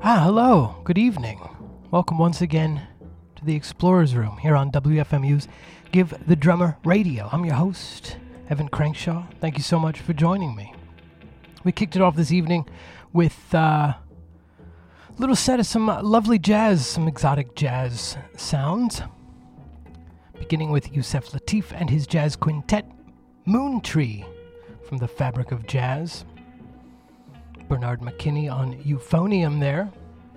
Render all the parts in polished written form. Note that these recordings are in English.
Hello. Good evening. Welcome once again to the Explorer's Room here on WFMU's Give the Drummer Radio. I'm your host, Evan Crankshaw. Thank you so much for joining me. We kicked it off this evening with a little set of some lovely jazz, some exotic jazz sounds. Beginning with Yusef Lateef and his jazz quintet, Moon Tree, from the Fabric of Jazz. Bernard McKinney on euphonium there.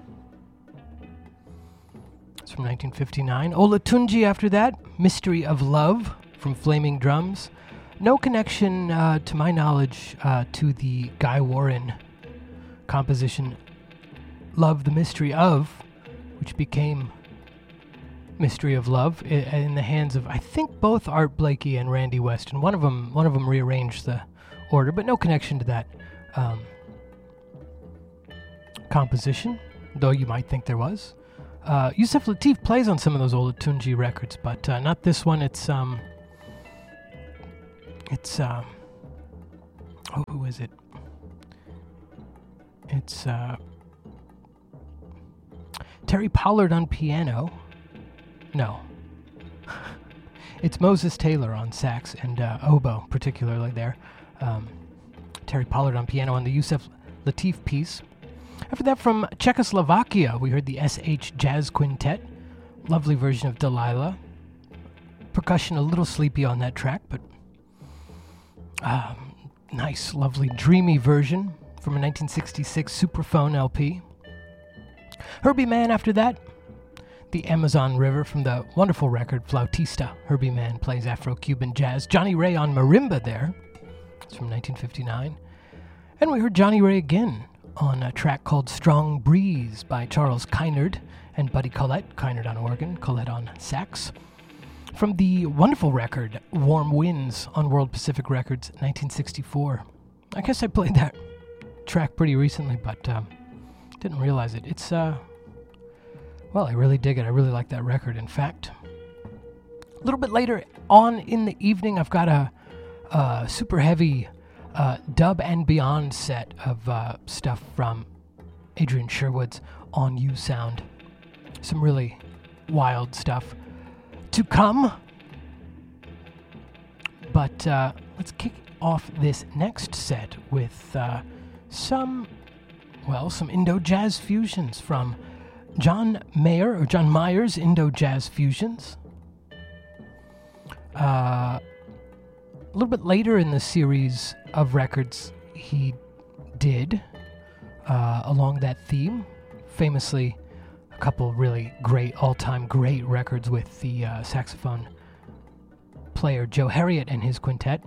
It's from 1959. Olatunji after that, Mystery of Love from Flaming Drums. No connection, to my knowledge, to the Guy Warren composition Love the Mystery Of, which became Mystery of Love in the hands of, I think, both Art Blakey and Randy Weston. One of them rearranged the order, but no connection to that composition, though you might think there was. Yusef Lateef plays on some of those Olatunji records, but not this one. Who is it? It's Terry Pollard on piano. No. It's Moses Taylor on sax and oboe, particularly there. Terry Pollard on piano on the Yusef Lateef piece. After that, from Czechoslovakia, we heard the SH Jazz Quintet. Lovely version of Delilah. Percussion a little sleepy on that track, but nice, lovely, dreamy version from a 1966 Superphone LP. Herbie Mann after that. The Amazon River from the wonderful record Flautista. Herbie Mann plays Afro-Cuban jazz. Johnny Ray on marimba there. It's from 1959. And we heard Johnny Ray again on a track called Strong Breeze by Charles Kynard and Buddy Collette. Kynard on organ, Collette on sax. From the wonderful record Warm Winds on World Pacific Records, 1964. I guess I played that track pretty recently, but didn't realize it. It's, well, I really dig it. I really like that record, in fact. A little bit later on in the evening, I've got a super heavy dub and beyond set of stuff from Adrian Sherwood's On You Sound. Some really wild stuff to come. But let's kick off this next set with some Indo-Jazz fusions from John Mayer's Indo-Jazz Fusions. A little bit later in the series of records he did along that theme, famously a couple really great, all-time great records with the saxophone player Joe Harriott and his quintet.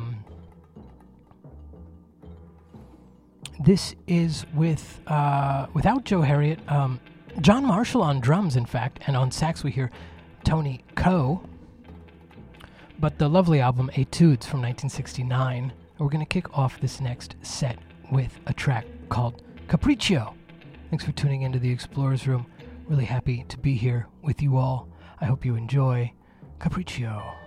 This is without Joe Harriott, John Marshall on drums, in fact, and on sax we hear Tony Coe. But the lovely album Etudes from 1969. We're going to kick off this next set with a track called Capriccio. Thanks for tuning into the Explorer's Room. Really happy to be here with you all. I hope you enjoy Capriccio.